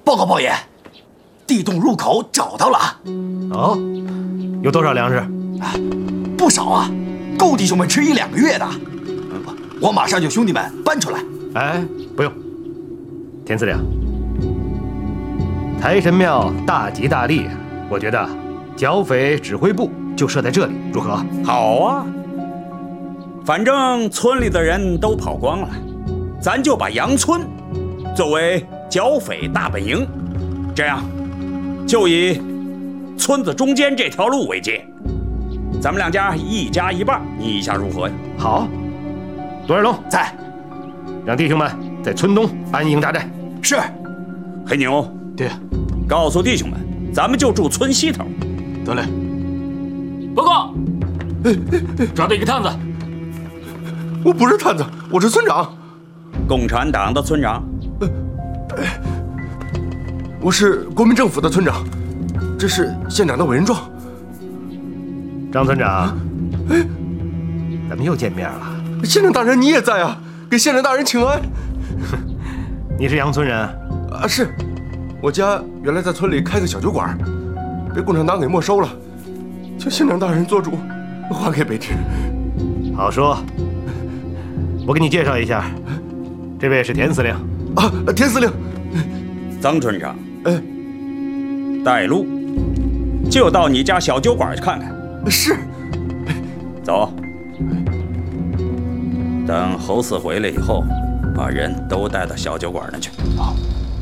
报告报爷，地洞入口找到了。 哦，有多少粮食？ 不少啊，够弟兄们吃1-2个月的。我马上就兄弟们搬出来。 哎，不用，田司令，财神庙大吉大利，我觉得剿匪指挥部就设在这里，如何？ 好啊，反正村里的人都跑光了，咱就把杨村作为剿匪大本营，这样就以村子中间这条路为界，咱们两家一家一半，你想如何呀？ 好，罗二龙在， 让弟兄们在村东安营扎寨。 是。 黑牛， 爹， 告诉弟兄们，咱们就住村西头。 得嘞。 报告，抓到一个探子。 我不是探子，我是村长。 共产党的村长。 我是国民政府的村长，这是县长的委任状。 张村长，咱们又见面了。 县长大人你也在啊，给县长大人请安。 你是杨村人？ 啊，是，我家原来在村里开个小酒馆，被共产党给没收了，求县长大人做主，还给北庭。 好说，我给你介绍一下，这位是田司令。 啊，田司令。 曾村长，带路，就到你家小酒馆去看看。 是。 走。等侯四回来以后，把人都带到小酒馆那去。